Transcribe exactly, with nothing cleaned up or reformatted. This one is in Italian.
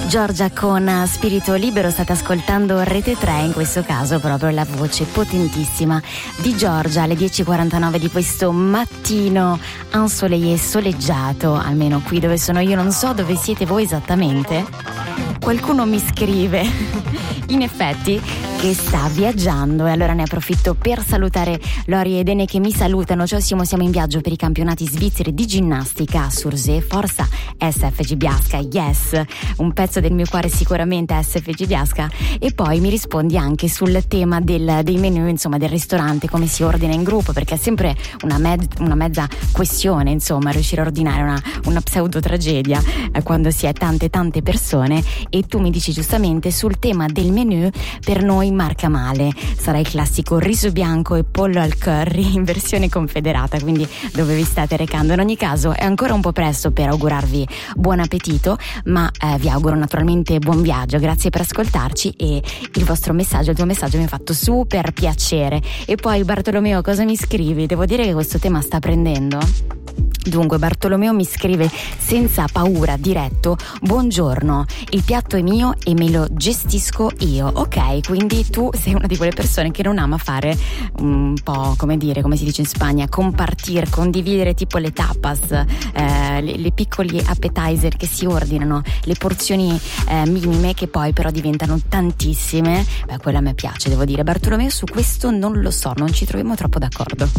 Giorgia con Spirito Libero, state ascoltando Rete tre, in questo caso proprio la voce potentissima di Giorgia alle dieci e quarantanove di questo mattino ensoleillé, soleggiato, almeno qui dove sono io, non so dove siete voi esattamente. Qualcuno mi scrive in effetti che sta viaggiando, e allora ne approfitto per salutare Lori ed Ene che mi salutano. Cioè siamo, siamo in viaggio per i campionati svizzeri di ginnastica a Sursee, forza S F G Biasca, yes, un pezzo del mio cuore sicuramente S F G Biasca. E poi mi rispondi anche sul tema del, dei menù, insomma del ristorante, come si ordina in gruppo, perché è sempre una, med, una mezza questione, insomma, riuscire a ordinare una, una pseudo tragedia eh, quando si è tante tante persone. E tu mi dici giustamente sul tema del menù, per noi marca male, sarà il classico riso bianco e pollo al curry in versione confederata, quindi dove vi state recando. In ogni caso è ancora un po' presto per augurarvi buon appetito, ma eh, vi auguro naturalmente buon viaggio, grazie per ascoltarci, e il vostro messaggio, il tuo messaggio mi ha fatto super piacere. E poi Bartolomeo, cosa mi scrivi? Devo dire che questo tema sta prendendo. Dunque Bartolomeo mi scrive senza paura, diretto: buongiorno, il piatto è mio e me lo gestisco io. Ok, quindi tu sei una di quelle persone che non ama fare un po', come dire, come si dice in Spagna, compartir, condividere, tipo le tapas, eh, le, le piccoli appetizer che si ordinano, le porzioni eh, minime che poi però diventano tantissime. Beh, quella a me piace, devo dire. Bartolomeo, su questo non lo so, non ci troviamo troppo d'accordo.